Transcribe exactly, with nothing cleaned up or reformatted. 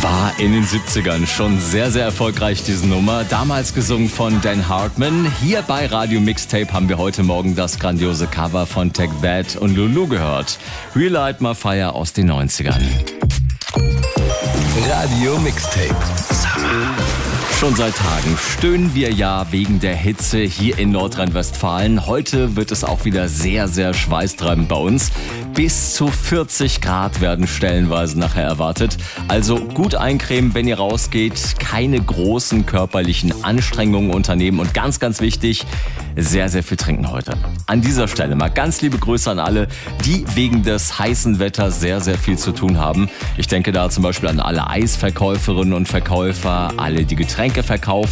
War in den siebzigern schon sehr, sehr erfolgreich, diese Nummer. Damals gesungen von Dan Hartman. Hier bei Radio Mixtape haben wir heute Morgen das grandiose Cover von Take That und Lulu gehört. Relight My Fire aus den neunzigern. Radio Mixtape. Schon seit Tagen stöhnen wir ja wegen der Hitze hier in Nordrhein-Westfalen. Heute wird es auch wieder sehr, sehr schweißtreibend bei uns. Bis zu vierzig Grad werden stellenweise nachher erwartet. Also gut eincremen, wenn ihr rausgeht. Keine großen körperlichen Anstrengungen unternehmen. Und ganz, ganz wichtig, sehr, sehr viel trinken heute. An dieser Stelle mal ganz liebe Grüße an alle, die wegen des heißen Wetters sehr, sehr viel zu tun haben. Ich denke da zum Beispiel an alle Eisverkäuferinnen und Verkäufer, alle, die Getränke verkaufen.